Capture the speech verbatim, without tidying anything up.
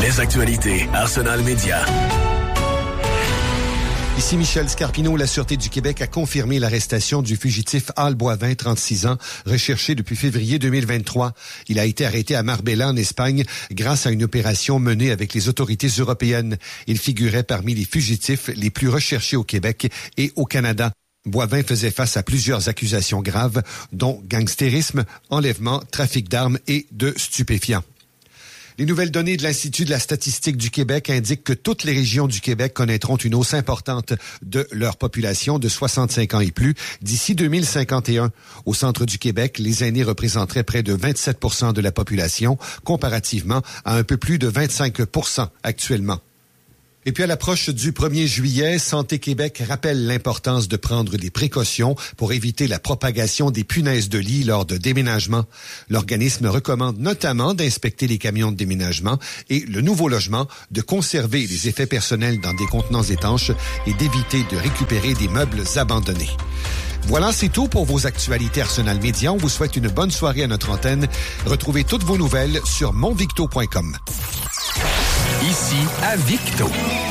Les actualités Arsenal Média. Ici Michel Scarpino. La Sûreté du Québec a confirmé l'arrestation du fugitif Al Boivin, trente-six ans, recherché depuis février deux mille vingt-trois. Il a été arrêté à Marbella, en Espagne, grâce à une opération menée avec les autorités européennes. Il figurait parmi les fugitifs les plus recherchés au Québec et au Canada. Boivin faisait face à plusieurs accusations graves, dont gangstérisme, enlèvement, trafic d'armes et de stupéfiants. Les nouvelles données de l'Institut de la statistique du Québec indiquent que toutes les régions du Québec connaîtront une hausse importante de leur population de soixante-cinq ans et plus d'ici deux mille cinquante et un. Au centre du Québec, les aînés représenteraient près de vingt-sept pour cent de la population, comparativement à un peu plus de vingt-cinq pour cent actuellement. Et puis à l'approche du premier juillet, Santé Québec rappelle l'importance de prendre des précautions pour éviter la propagation des punaises de lit lors de déménagement. L'organisme recommande notamment d'inspecter les camions de déménagement et le nouveau logement, de conserver les effets personnels dans des contenants étanches et d'éviter de récupérer des meubles abandonnés. Voilà, c'est tout pour vos actualités Arsenal Média. On vous souhaite une bonne soirée à notre antenne. Retrouvez toutes vos nouvelles sur mon victo point com. Ici à Victo.